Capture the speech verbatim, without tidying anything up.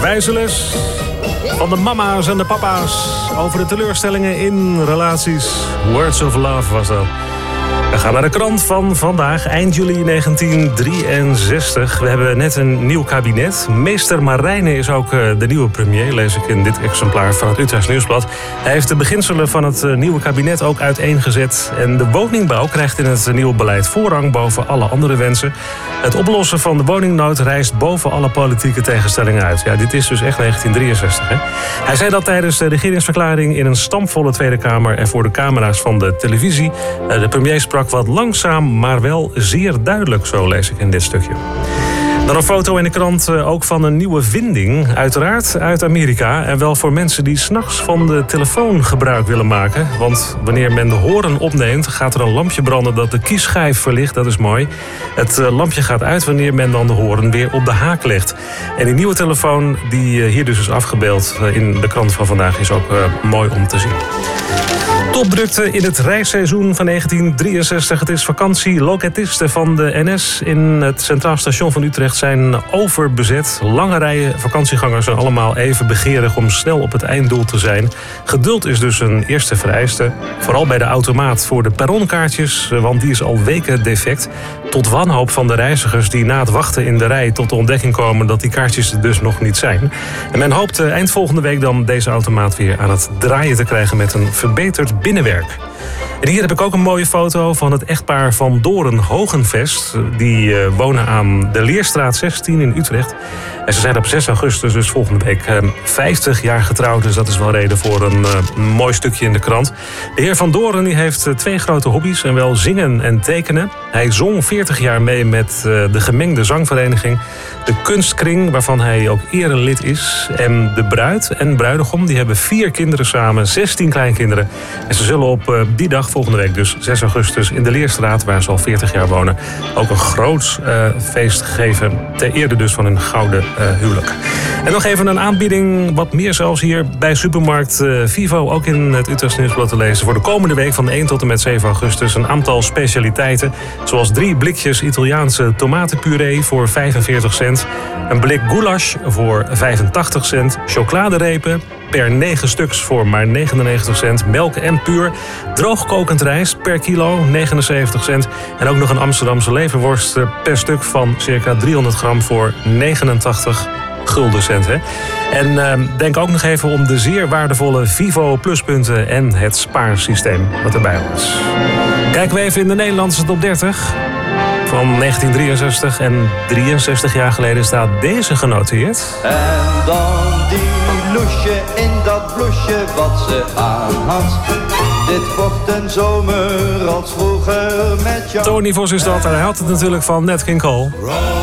Wijzeles van de mama's en de papa's over de teleurstellingen in relaties. Words of Love was dat. We gaan naar de krant van vandaag, eind juli negentien drieënzestig. We hebben net een nieuw kabinet. Meester Marijnen is ook de nieuwe premier, lees ik in dit exemplaar van het Utrechts Nieuwsblad. Hij heeft de beginselen van het nieuwe kabinet ook uiteengezet. En de woningbouw krijgt in het nieuwe beleid voorrang boven alle andere wensen. Het oplossen van de woningnood rijst boven alle politieke tegenstellingen uit. Ja, dit is dus echt negentien drieënzestig, hè? Hij zei dat tijdens de regeringsverklaring in een stampvolle Tweede Kamer en voor de camera's van de televisie. De premier sprak wat langzaam, maar wel zeer duidelijk, zo lees ik in dit stukje. Dan een foto in de krant ook van een nieuwe vinding, uiteraard uit Amerika. En wel voor mensen die 's nachts van de telefoon gebruik willen maken. Want wanneer men de horen opneemt, gaat er een lampje branden dat de kiesschijf verlicht. Dat is mooi. Het lampje gaat uit wanneer men dan de horen weer op de haak legt. En die nieuwe telefoon, die hier dus is afgebeeld in de krant van vandaag, is ook uh, mooi om te zien. Topdrukte in het reisseizoen van negentien drieënzestig. Het is vakantie. Loketisten van de N S in het Centraal Station van Utrecht zijn overbezet. Lange rijen vakantiegangers zijn allemaal even begeerig om snel op het einddoel te zijn. Geduld is dus een eerste vereiste. Vooral bij de automaat voor de perronkaartjes, want die is al weken defect. Tot wanhoop van de reizigers die na het wachten in de rij tot de ontdekking komen dat die kaartjes er dus nog niet zijn. En men hoopt eind volgende week dan deze automaat weer aan het draaien te krijgen met een verbeterd binnenwerk. En hier heb ik ook een mooie foto van het echtpaar Van Doren Hogenvest. Die uh, wonen aan de Leerstraat zestien in Utrecht. En ze zijn op zes augustus, dus volgende week, uh, vijftig jaar getrouwd. Dus dat is wel reden voor een uh, mooi stukje in de krant. De heer Van Doren die heeft uh, twee grote hobby's. En wel zingen en tekenen. Hij zong veertig jaar mee met uh, de gemengde zangvereniging De Kunstkring, waarvan hij ook erelid is. En de bruid en bruidegom die hebben vier kinderen samen, zestien kleinkinderen. En ze zullen op uh, die dag, volgende week dus, zes augustus, in de Leerstraat, waar ze al veertig jaar wonen, ook een groot uh, feest geven. Ter ere dus van hun gouden uh, huwelijk. En nog even een aanbieding, wat meer zelfs hier bij supermarkt uh, Vivo, ook in het Utrechts Nieuwsblad te lezen. Voor de komende week van één tot en met zeven augustus een aantal specialiteiten. Zoals drie blikjes Italiaanse tomatenpuree voor vijfenveertig cent. Een blik goulash voor vijfentachtig cent. Chocoladerepen per negen stuks voor maar negenennegentig cent. Melk en puur. Droogkokend rijst per kilo, negenenzeventig cent. En ook nog een Amsterdamse leverworst per stuk van circa driehonderd gram voor negenentachtig gulden cent. Hè? En uh, denk ook nog even om de zeer waardevolle Vivo pluspunten en het spaarsysteem wat erbij was. Kijken we even in de Nederlandse top dertig. Van negentien drieënzestig en drieënzestig jaar geleden staat deze genoteerd. En dan die loesje in dat bloesje wat ze aan had. Dit wordt een zomer als vroeger met jou. Tony Vos is dat. Hij had het natuurlijk van Nat King Cole.